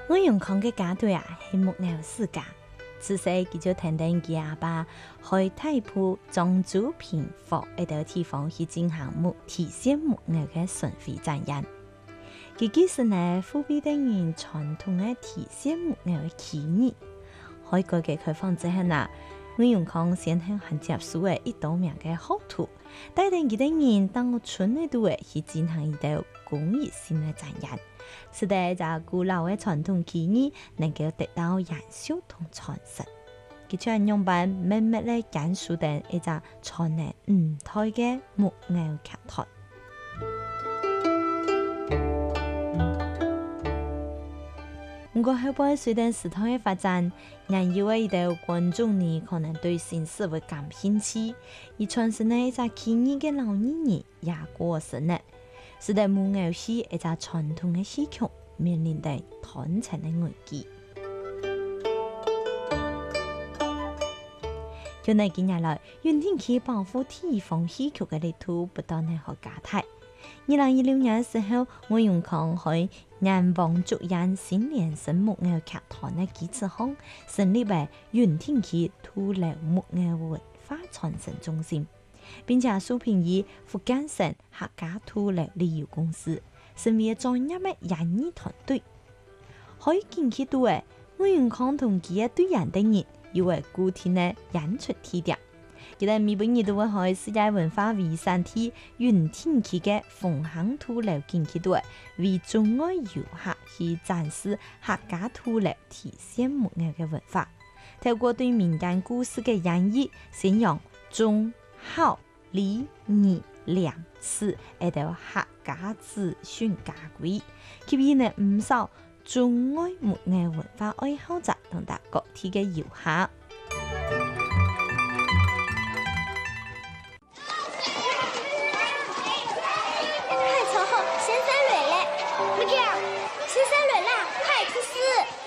我永康嘅家隊啊，係木偶世家。自細佢就聽聽佢阿爸去大埔莊主平房一個地方去進行提線木偶嘅巡迴展演。佢幾時呢，富比等人傳統嘅提線木偶嘅起義。喺改革開放之後呢，我永康先向韓接書嘅一道名嘅學徒，帶領佢哋人到村裏度去進行一道公益性嘅展演，使得這古老嘅傳統技藝能夠得到延續同傳承。佢將用版慢慢嚟簡述等一個傳嚟五代嘅木偶劇團。不過後輩隨着時代嘅發展，人以為到觀眾呢可能對新事物感興趣，而傳承呢一個技藝嘅老年人也過身了，使得木偶戲一個傳統嘅戲曲面臨到斷層嘅危機。近來幾年來，雲頂區保護地方戲曲嘅力度不斷地好加大。2016年嘅時候，我永康喺南邦竹園新聯生木偶劇團嘅基礎上，成立為雲頂區土樓木偶文化傳承中心，並且受聘於福建省客家土樓旅遊公司，成為專業嘅演藝團隊。喺近期度嘅，我永康同佢嘅隊員等人有為固定嘅演出地點。佢哋每半年都會喺世界文化遺產地雲頂區嘅鳳行土樓建起隊，為中外遊客去展示客家土樓提線木偶嘅文化。透過對民間故事嘅演繹，宣揚忠孝禮義良知一道客家子孫家規，吸引了唔少中外木偶文化愛好者同埋各地嘅遊客。 先生來了，唔叫，先生來啦，快出事！